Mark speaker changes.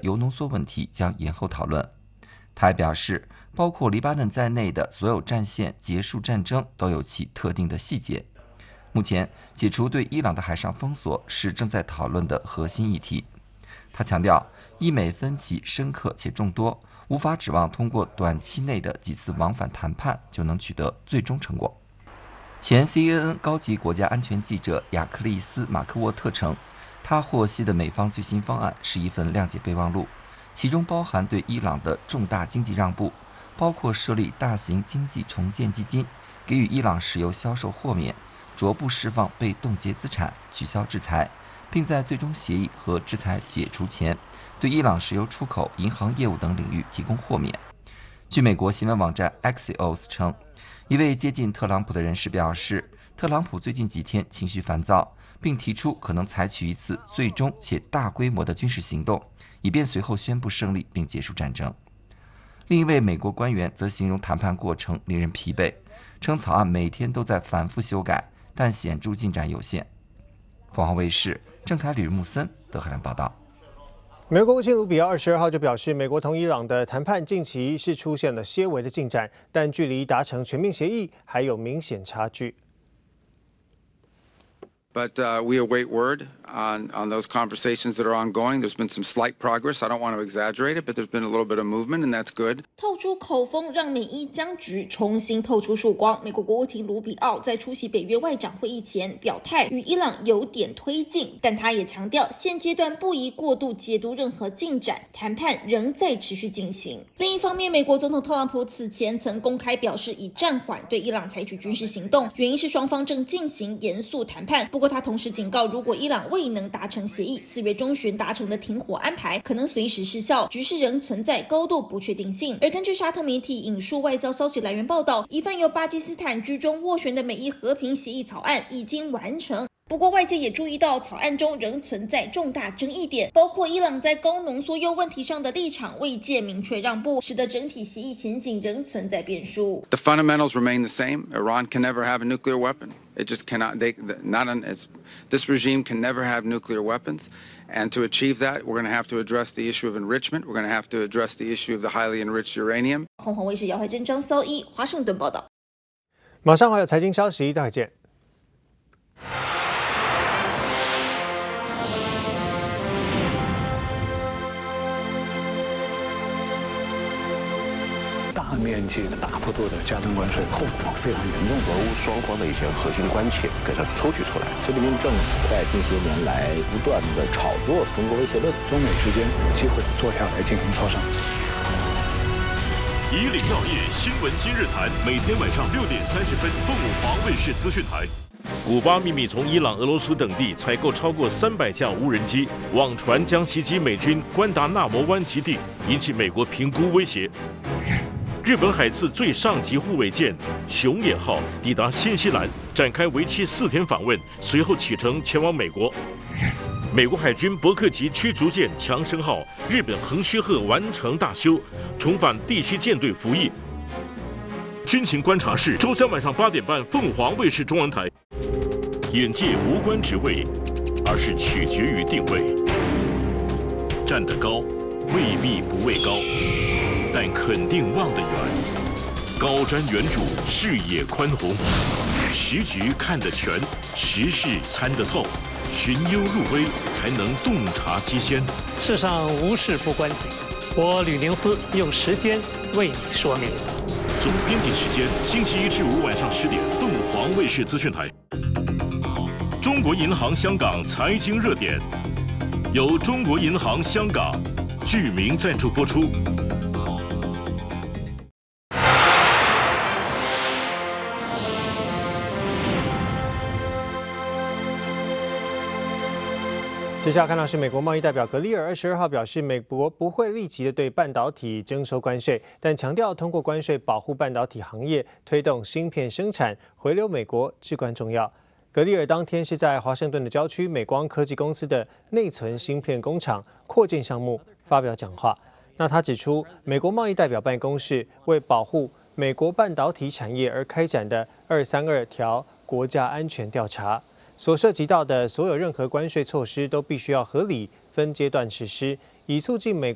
Speaker 1: 铀浓缩问题将延后讨论。他还表示，包括黎巴嫩在内的所有战线结束战争都有其特定的细节。目前，解除对伊朗的海上封锁是正在讨论的核心议题。他强调，伊美分歧深刻且众多，无法指望通过短期内的几次往返谈判就能取得最终成果。前 CNN 高级国家安全记者亚克利斯·马克沃特称，他获悉的美方最新方案是一份谅解备忘录，其中包含对伊朗的重大经济让步，包括设立大型经济重建基金，给予伊朗石油销售豁免，逐步释放被冻结资产，取消制裁，并在最终协议和制裁解除前，对伊朗石油出口、银行业务等领域提供豁免。据美国新闻网站 Axios 称，一位接近特朗普的人士表示，特朗普最近几天情绪烦躁，并提出可能采取一次最终且大规模的军事行动，以便随后宣布胜利并结束战争。另一位美国官员则形容谈判过程令人疲惫，称草案每天都在反复修改，但显著进展有限。凤凰卫视郑凯吕木森德黑兰报道。
Speaker 2: 美国国务卿卢比奥22号就表示，美国同伊朗的谈判近期是出现了些微的进展，但距离达成全面协议还有明显差距。
Speaker 3: But we await word on those conversations that are ongoing. There's been some slight progress. I don't want to exaggerate it, but there's been a little bit of movement, and that's good.
Speaker 4: 透出口风，让美伊僵局重新透出曙光。美国国务卿卢比奥在出席北约外长会议前表态，与伊朗有点推进，但他也强调，现阶段不宜过度解读任何进展，谈判仍在持续进行。另一方面，美国总统特朗普此前曾公开表示，已暂缓对伊朗采取军事行动，原因是双方正进行严肃谈判。不过他同时警告，如果伊朗未能达成协议，4月中旬达成的停火安排可能随时失效，局势仍存在高度不确定性。而根据沙特媒体引述外交消息来源报道，一份由巴基斯坦居中斡旋的美伊和平协议草案已经完成。不过外界也注意到，草案中仍存在重大争议点，包括伊朗在高浓缩铀问题上的立场未见明确让步，使得整体协议前景仍存在变数。
Speaker 3: The fundamentals remain the same. Iran can never have a nuclear weapon. It just cannot. This regime can never have nuclear weapons. And to achieve that, we're going to have to address the issue of enrichment. We're going to have to address the issue of the highly enriched uranium.
Speaker 4: 凤凰卫视姚怀珍、张骚一华盛顿报道。
Speaker 2: 马上还有财经消息，待会见。
Speaker 5: 大面积的、大幅度的加征关税，后果非常严重，俄乌双方的一些核心关切给它抽取出来。习近平政府在近些年来不断的炒作中国威胁论，中美之间有机会坐下来进行磋商。
Speaker 6: 以领要业新闻今日谈，每天晚上6点30分，凤凰卫视资讯台。古巴秘密从伊朗、俄罗斯等地采购超过300架无人机，网传将袭击美军关达纳摩湾基地，引起美国评估威胁。日本海自最上级护卫舰熊野号抵达新西兰，展开为期4天访问，随后启程前往美国。美国海军伯克级驱逐舰强生号、日本横须贺完成大修，重返第7舰队服役。军情观察室，周三晚上8点半，凤凰卫视中文台。眼界无关职位，而是取决于定位。站得高，未必不畏高，但肯定望得远。高瞻远瞩，视野宽宏，时局看得全，时事参得透，寻幽入微，才能洞察机先。
Speaker 7: 世上无事不关己，我吕宁思用时间为你说明。
Speaker 6: 总编辑时间：星期1至5晚上10点，凤凰卫视资讯台。中国银行香港财经热点，由中国银行香港剧名赞助播出。
Speaker 2: 接下来看到是美国贸易代表格里尔22号表示，美国不会立即的对半导体征收关税，但强调通过关税保护半导体行业，推动芯片生产回流美国至关重要。格里尔当天是在华盛顿的郊区美光科技公司的内存芯片工厂扩建项目发表讲话。那他指出，美国贸易代表办公室为保护美国半导体产业而开展的232条国家安全调查。所涉及到的所有任何关税措施都必须要合理分阶段实施，以促进美